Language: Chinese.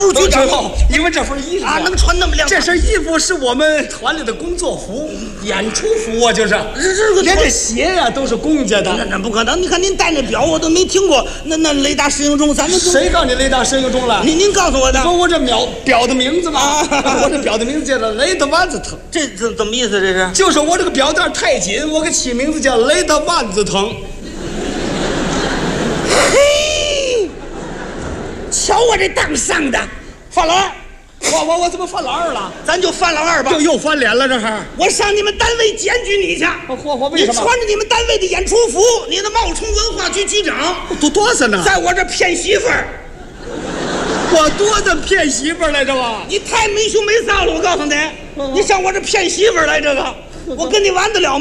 局长， 因为这份衣服啊，能穿那么亮？ 这身衣服是我们团里的工作服、演出服啊，就是。连这鞋呀都是公家的。 那不可能！你看您戴那表，我都没听过。那雷达石英钟，咱们谁告诉你雷达石英钟了？ 您告诉我的。 说我这表的名字嘛，我这表的名字叫做雷德万字腾。 这怎么意思？这是？ 就是我这个表带太紧，我给起名字叫雷德万字腾。 嘿，瞧我这当上的，犯了二。 我怎么犯了二了？ 咱就犯了二吧。 又翻脸了，这是。 我上你们单位检举你去。 为什么？ 你穿着你们单位的演出服，你的冒充文化局局长， 多少呢？ 在我这骗媳妇儿。 我多的骗媳妇儿来着吧？ 你太没羞没臊了！我告诉你，你上我这骗媳妇儿来，这个我跟你玩得了吗？